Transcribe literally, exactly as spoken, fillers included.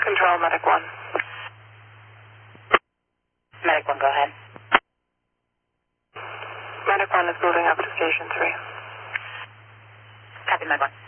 Control, Medic one. Medic one, go ahead. Medic one is moving up to Station three. Copy, Medic one.